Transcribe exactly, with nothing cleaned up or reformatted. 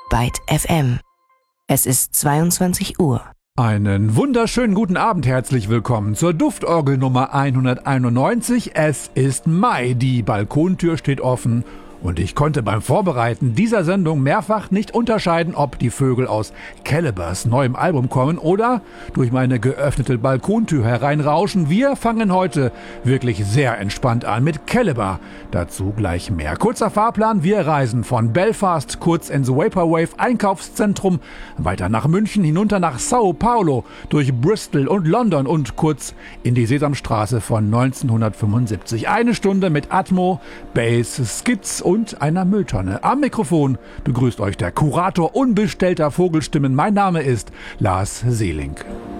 Byte F M. Es ist zweiundzwanzig Uhr. Einen wunderschönen guten Abend, herzlich willkommen zur Duftorgel Nummer hunderteinundneunzig. Es ist Mai, die Balkontür steht offen und ich konnte beim Vorbereiten dieser Sendung mehrfach nicht unterscheiden, ob die Vögel aus Calibers neuem Album kommen oder durch meine geöffnete Balkontür hereinrauschen. Wir fangen heute wirklich sehr entspannt an mit Caliber. Dazu gleich mehr. Kurzer Fahrplan, wir reisen von Belfast kurz ins Vaporwave Einkaufszentrum, weiter nach München, hinunter nach Sao Paulo, durch Bristol und London und kurz in die Sesamstraße von neunzehnhundertfünfundsiebzig. Eine Stunde mit Atmo, Bass, Skits und einer Mülltonne. Am Mikrofon begrüßt euch der Kurator unbestellter Vogelstimmen. Mein Name ist Lars Seeling.